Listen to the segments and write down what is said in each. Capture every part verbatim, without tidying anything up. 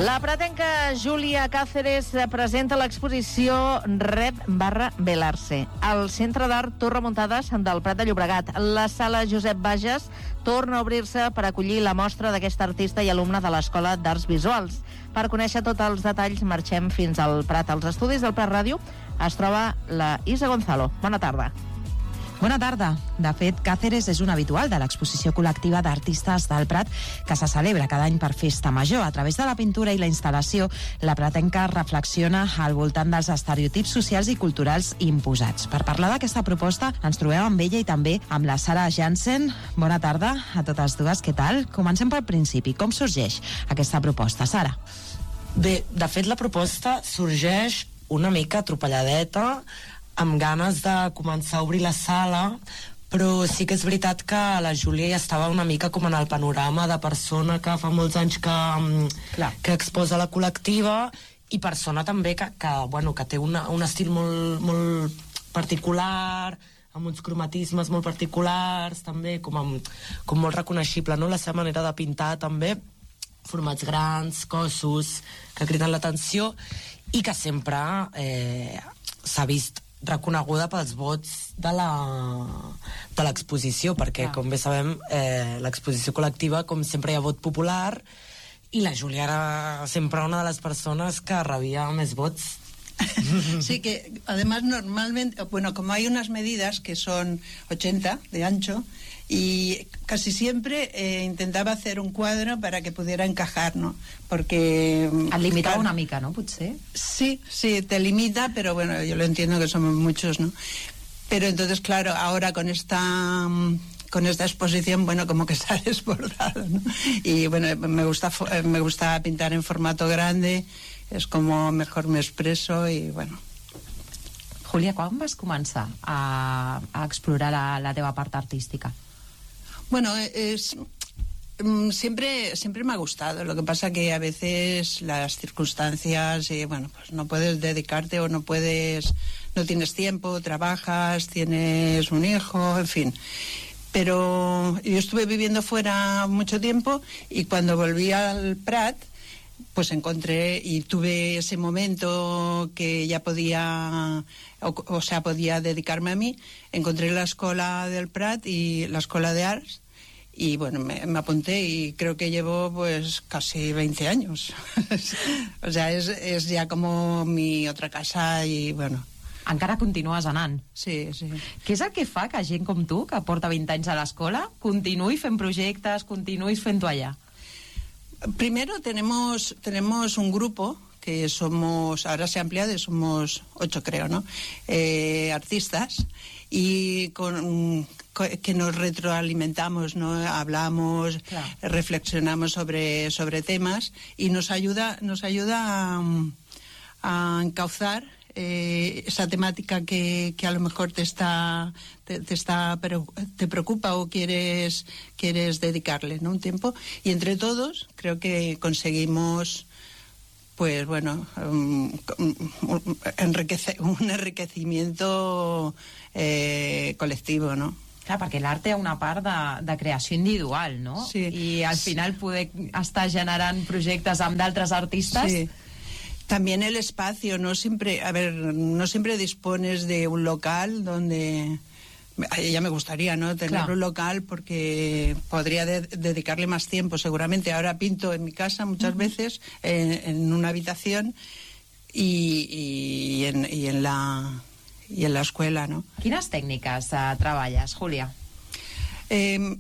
La pratenca Júlia Cáceres presenta l'exposició Rep barra Belarse al Centre d'Art Torre Muntades del Prat de Llobregat. La sala Josep Bages torna a obrir-se per acollir la mostra d'aquest artista i alumne de l'Escola d'Arts Visuals. Per conèixer tots els detalls marxem fins al Prat. Als estudis del Prat Ràdio es troba la Isa Gonzalo. Bona tarda. Bona tarda. De fet, Cáceres és un habitual de l'exposició col·lectiva d'artistes del Prat que se celebra cada any per Festa Major. A través de la pintura i la instal·lació, la pratenca reflexiona al voltant dels estereotips socials i culturals imposats. Per parlar d'aquesta proposta, ens trobem amb ella i també amb la Sara Jansen. Bona tarda a totes dues. Què tal? Comencem pel principi. Com sorgeix aquesta proposta, Sara? Bé, de fet, la proposta sorgeix una mica atropelladeta, amb ganes de començar a obrir la sala, però sí que és veritat que la Júlia ja estava una mica com en el panorama de persona que fa molts anys que, que exposa la col·lectiva i persona també que, que, bueno, que té una, un estil molt, molt particular, amb uns cromatismes molt particulars també, com, amb, com molt reconeixible, no? La seva manera de pintar també, formats grans, cossos que criden l'atenció i que sempre eh, s'ha vist reconeguda pels vots de la de l'exposició, perquè ah. com bé sabem eh, l'exposició col·lectiva, com sempre hi ha vot popular i la Júlia era sempre una de les persones que rebia més vots. Sí, que además normalmente, bueno, como hay unas medidas que son ochenta de ancho y casi siempre eh, intentaba hacer un cuadro para que pudiera encajar, ¿no? Porque... Al limitaba una mica, ¿no? Potser. Sí, sí, te limita, pero bueno, yo lo entiendo que somos muchos, ¿no? Pero entonces, claro, ahora con esta... con esta exposición, bueno, como que se ha desbordado, ¿no? Y bueno, me gusta, me gusta pintar en formato grande, és com mejor me expreso i bueno. Júlia, quan vas començar a, a explorar la, la teva part artística? Bueno, es siempre siempre me ha gustado, lo que pasa que a veces las circunstancias y bueno, pues no puedes dedicarte o no puedes, no tienes tiempo, trabajas, tienes un hijo, en fin. Pero yo estuve viviendo fuera mucho tiempo y cuando volví al Prat pues encontré y tuve ese momento que ya podía, o, o sea, podía dedicarme a mí. Encontré la escuela del Prat y la escuela de Arts y bueno, me, me apunté y creo que llevo pues casi veinte años. O sea, es, es ya como mi otra casa y bueno. Encara continues anant. Sí, sí. Què és el que fa que gent com tu, que porta vint anys a l'escola, continuï fent projectes, continuïs fent-ho allà? Primero tenemos tenemos un grupo que somos, ahora se ha ampliado y somos ocho creo, ¿no? Eh, artistas y con que nos retroalimentamos, ¿no? Hablamos, claro. Reflexionamos sobre sobre temas y nos ayuda nos ayuda a, a encauzar Eh, esa temática que, que a lo mejor te está te, te está pero te preocupa o quieres quieres dedicarle, ¿no? Un tiempo y entre todos creo que conseguimos pues bueno um, un, enriquece, un enriquecimiento eh, colectivo, ¿no? Clar, perquè l'art té una part de, de creació individual, no? Sí. I al final poder estar generant projectes amb d'altres artistes. Sí. También el espacio, no siempre, a ver, no siempre dispones de un local donde, ya me gustaría, ¿no? Tener claro. Un local porque podría de, dedicarle más tiempo, seguramente. Ahora pinto en mi casa muchas uh-huh. veces, en, en una habitación y, y, en, y, en la, y en la escuela, ¿no? Quines tècniques uh, treballes, Júlia? Eh,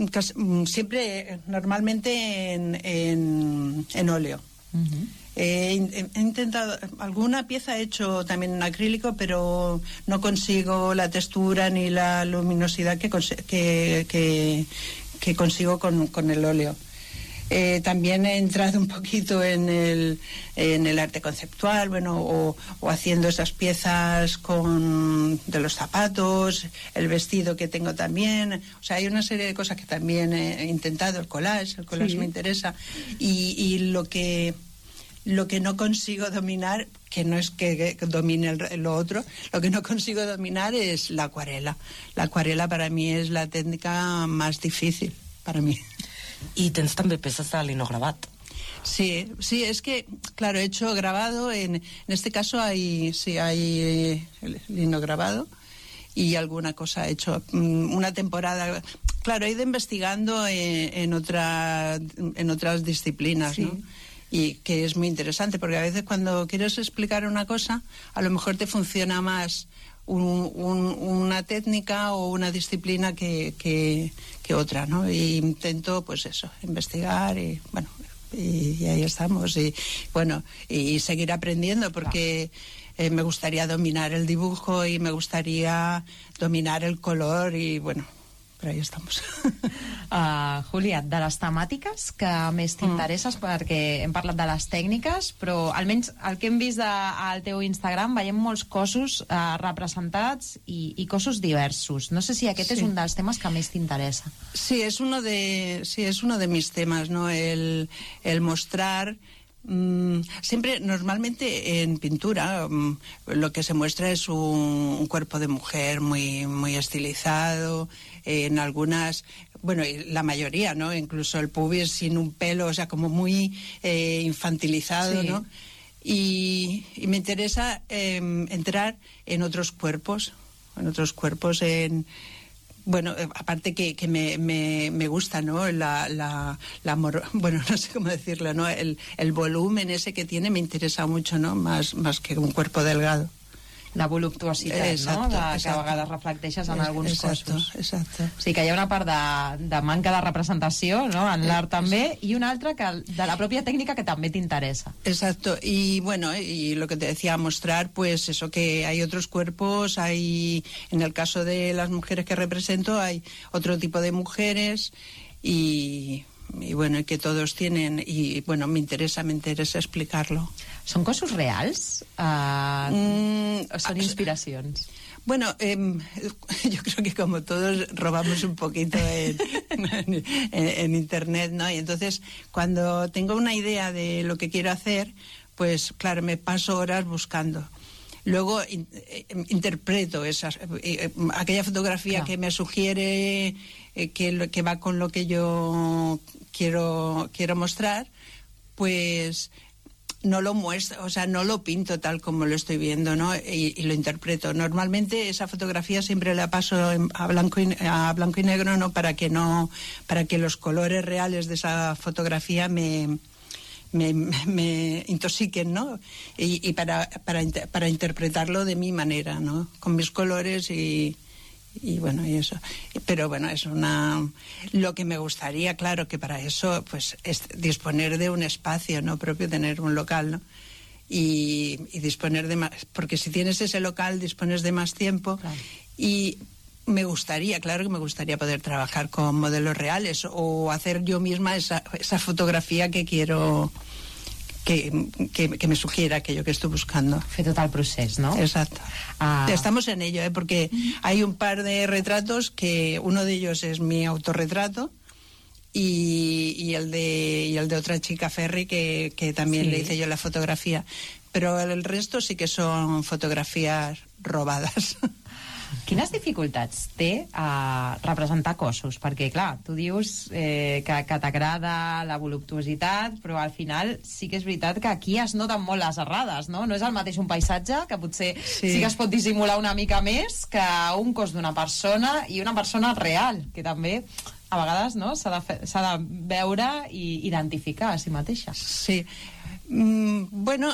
siempre, normalmente en, en, en óleo. Uh-huh. Eh, he intentado, alguna pieza he hecho también en acrílico, pero no consigo la textura ni la luminosidad que, que, que, que consigo con, con el óleo. Eh, también he entrado un poquito en el, en el arte conceptual, bueno, o, o haciendo esas piezas con, de los zapatos, el vestido que tengo también. O sea, hay una serie de cosas que también he intentado, el collage, el collage sí. Me interesa. Y, y lo que... Lo que no consigo dominar, que no es que domine el, lo otro, lo que no consigo dominar es la acuarela. La acuarela para mí es la técnica más difícil, para mí. I tens també peces de linogravat. Sí, sí, es que, claro, he hecho grabado, en, en este caso hay, sí, hay eh, lino grabado y alguna cosa he hecho, mm, una temporada, claro, he ido investigando en, en, otra, en otras disciplinas, sí. ¿no? Y que es muy interesante, porque a veces cuando quieres explicar una cosa, a lo mejor te funciona más un, un, una técnica o una disciplina que, que, que otra, ¿no? Y intento, pues eso, investigar y, bueno, y, y ahí estamos. Y, bueno, y seguir aprendiendo, porque eh, me gustaría dominar el dibujo y me gustaría dominar el color y, bueno, però ahí estamos. Uh, Júlia, de les temàtiques que més t'interesses, mm. perquè hem parlat de les tècniques, però almenys el que hem vist de, al teu Instagram veiem molts cossos uh, representats i, i cossos diversos. No sé si aquest sí. és un dels temes que més t'interessa. Sí, és uno de, sí, es uno de mis temas, ¿no? El, el mostrar... Mm, siempre, normalmente en pintura, mm, lo que se muestra es un, un cuerpo de mujer muy, muy estilizado, eh, en algunas, bueno, la mayoría, ¿no? Incluso el pubis sin un pelo, o sea, como muy eh, infantilizado, sí. ¿no? Y, y me interesa eh, entrar en otros cuerpos, en otros cuerpos, en... Bueno, aparte que, que me, me, me gusta, ¿no? La, la, la mor... bueno, no sé cómo decirlo, ¿no? El, el volumen ese que tiene me interesa mucho, ¿no? Más, más que un cuerpo delgado. La voluptuositat, exacto, no? De, que exacto. a vegades reflecteixes en alguns exacto, cossos. Exacto. O sigui que hi ha una part de, de manca de representació, no? En l'art també, y una altra que de la propia técnica que també t'interessa. Exacto, y bueno, y lo que te decía, mostrar pues eso, que hay otros cuerpos, hay, en el caso de las mujeres que represento, hay otro tipo de mujeres y... y bueno, que todos tienen, y bueno, me interesa, me interesa explicarlo. ¿Son cossos reals? Uh, mm, ¿O son inspiracions? Bueno, eh, yo creo que como todos robamos un poquito en, en, en internet, ¿no? Y entonces, cuando tengo una idea de lo que quiero hacer, pues claro, me paso horas buscando. Luego in, eh, interpreto esas, eh, aquella fotografía claro. que me sugiere eh, que, que va con lo que yo quiero, quiero mostrar, pues no lo muestro, o sea, no lo pinto tal como lo estoy viendo, ¿no? Y, y lo interpreto. Normalmente esa fotografía siempre la paso en, a blanco y, a blanco y negro, ¿no? Para que no, para que los colores reales de esa fotografía me Me, me intoxiquen, ¿no? Y, y para, para, para interpretarlo de mi manera, ¿no? Con mis colores y, y bueno, y eso. Pero bueno, es una... Lo que me gustaría, claro, que para eso, pues, es disponer de un espacio, ¿no? Propio, tener un local, ¿no? Y, y disponer de más... Porque si tienes ese local, dispones de más tiempo. Claro. Y... me gustaría, claro que me gustaría poder trabajar con modelos reales o hacer yo misma esa, esa fotografía que quiero, que, que, que me sugiera aquello que estoy buscando. Fer tot el procés, ¿no? Exacto. Ah. Estamos en ello, ¿eh? Porque hay un par de retratos que uno de ellos es mi autorretrato y, y, el, de, y el de otra chica, Ferri, que, que también sí. le hice yo la fotografía. Pero el resto sí que son fotografías robadas. Quines dificultats té a representar cossos? Perquè, clar, tu dius eh, que, que t'agrada la voluptuositat, però al final sí que és veritat que aquí es noten molt les errades, no? No és el mateix un paisatge, que potser sí, sí que es pot dissimular una mica més, que un cos d'una persona i una persona real, que també a vegades no, s'ha de, fer, s'ha de veure i identificar a si mateixa. Sí. Mm, bueno...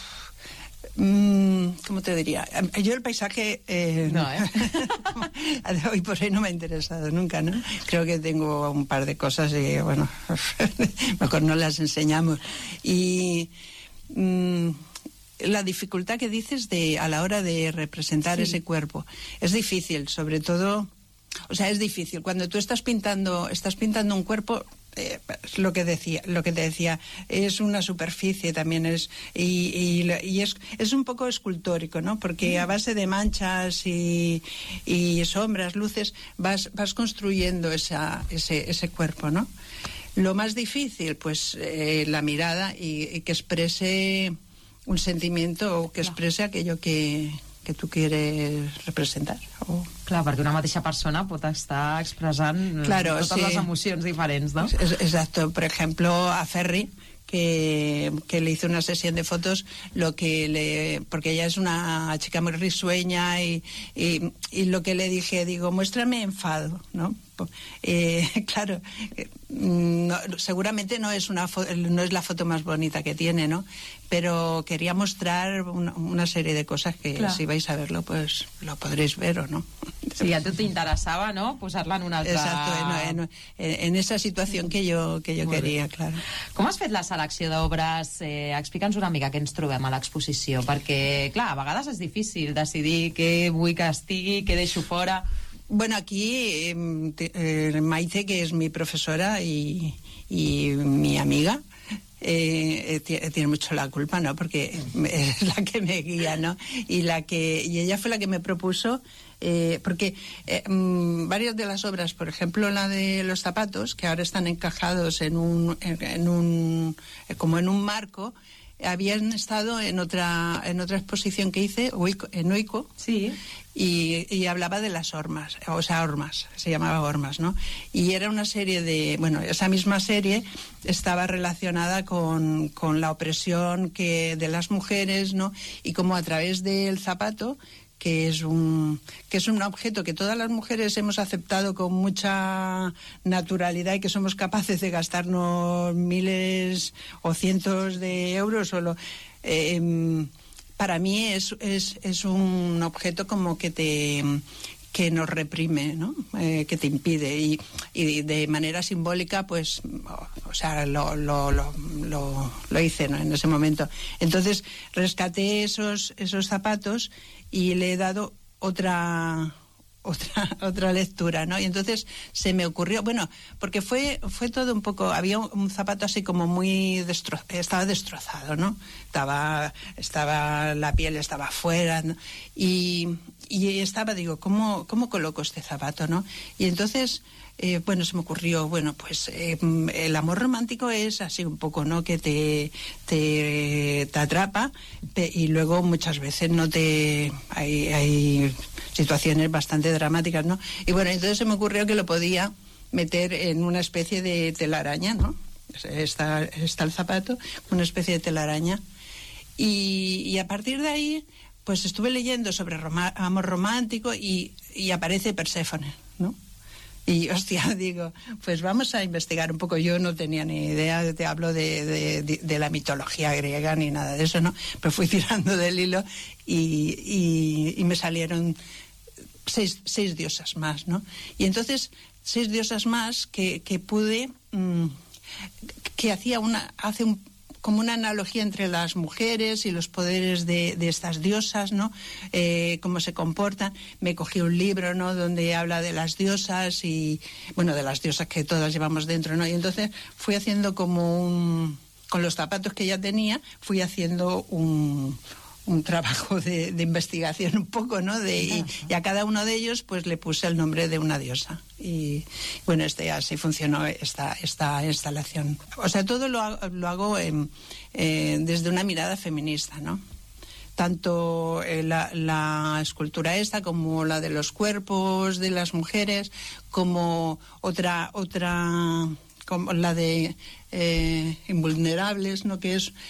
Mm, ¿Cómo te diría? Yo el paisaje eh, no, ¿eh? hoy por hoy no me ha interesado nunca, ¿no? Creo que tengo un par de cosas y bueno, mejor no las enseñamos. Y mm, la dificultad que dices de a la hora de representar sí. ese cuerpo es difícil, sobre todo, o sea, es difícil cuando tú estás pintando, estás pintando un cuerpo. Eh, lo que decía, lo que te decía, es una superficie también es y, y, y es, es un poco escultórico, ¿no? Porque a base de manchas y, y sombras, luces, vas, vas construyendo esa, ese, ese cuerpo, ¿no? Lo más difícil, pues eh, la mirada y, y que exprese un sentimiento o que exprese aquello que que tu quieres representar. O... Clar, perquè una mateixa persona pot estar expressant claro, totes sí. les emocions diferents, ¿no? Exacto. Por ejemplo, a Ferri, que, que le hice una sesión de fotos, lo que le, porque ella es una chica muy risueña y, y, y lo que le dije, digo, muéstrame enfado, ¿no? Eh, claro, no, seguramente no es una fo- no es la foto más bonita que tiene, ¿no? Pero quería mostrar una, una serie de cosas que Clar. si vais a verlo, pues lo podréis ver o no. Sí, a tu t'interessava, no?, posar-la en una altra... Exacto, en, en, en esa situación que yo, que yo Molt quería, bé. claro. Com has fet la selecció d'obres? Eh, Explica'ns una mica què ens trobem a l'exposició, perquè, clar, a vegades és difícil decidir què vull que estigui, què deixo fora... Bueno, aquí eh, eh, Maite, que es mi profesora y, y mi amiga, eh, eh, tiene mucho la culpa, ¿no? Porque es la que me guía, ¿no? Y la que y ella fue la que me propuso, eh, porque eh, mm, varias de las obras, por ejemplo la de los zapatos, que ahora están encajados en un, en, en un eh, como en un marco, habían estado en otra en otra exposición que hice en Oico. Sí. Y, y hablaba de las hormas, o sea, hormas, se llamaba hormas, ¿no? Y era una serie de, bueno, esa misma serie estaba relacionada con, con la opresión que de las mujeres, ¿no? Y como a través del zapato, que es un que es un objeto que todas las mujeres hemos aceptado con mucha naturalidad y que somos capaces de gastarnos miles o cientos de euros solo. Eh, para mí es, es, es un objeto como que te que nos reprime, ¿no? Eh, que te impide y, y de manera simbólica, pues, o, o sea, lo, lo, lo, lo, lo hice, ¿no? En ese momento. Entonces rescaté esos esos zapatos y le he dado otra otra otra lectura, ¿no? Y entonces se me ocurrió, bueno, porque fue fue todo un poco, había un, un zapato así como muy destro, estaba destrozado, ¿no? Estaba estaba la piel estaba afuera, ¿no? y y estaba, digo, ¿cómo cómo coloco este zapato, no? Y entonces Eh, bueno, se me ocurrió, bueno, pues eh, el amor romántico es así un poco, ¿no? Que te, te, te atrapa te, y luego muchas veces no te... Hay, hay situaciones bastante dramáticas, ¿no? Y bueno, entonces se me ocurrió que lo podía meter en una especie de telaraña, ¿no? Está, está el zapato, una especie de telaraña. Y, y a partir de ahí, pues estuve leyendo sobre rom- amor romántico y, y aparece Perséfone, ¿no? Y, hostia, digo, pues vamos a investigar un poco. Yo no tenía ni idea, te hablo de, de, de, de la mitología griega ni nada de eso, ¿no? Pero fui tirando del hilo y, y, y me salieron seis, seis diosas más, ¿no? Y entonces, seis diosas más que, que pude, mmm, que hacía una, hace un como una analogía entre las mujeres y los poderes de, de estas diosas, ¿no? Eh, cómo se comportan. Me cogí un libro, ¿no? Donde habla de las diosas y, bueno, de las diosas que todas llevamos dentro, ¿no? Y entonces fui haciendo como un... Con los zapatos que ya tenía, fui haciendo un... un trabajo de, de investigación un poco, ¿no? De, y, y a cada uno de ellos pues le puse el nombre de una diosa. Y bueno, este así funcionó esta, esta instalación. O sea, todo lo, lo hago en, eh, desde una mirada feminista, ¿no? Tanto eh, la, la escultura esta como la de los cuerpos de las mujeres, como otra, otra como la de eh, invulnerables, ¿no? Que es